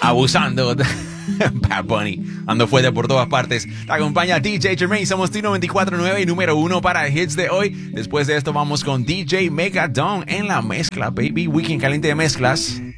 abusando. Bad Bunny, ando fuerte por todas partes. Te acompaña DJ Jermaine, somos T94.9 y número 1 para hits de hoy. Después de esto vamos con DJ Megadon en la mezcla, baby. Weekend caliente de mezclas.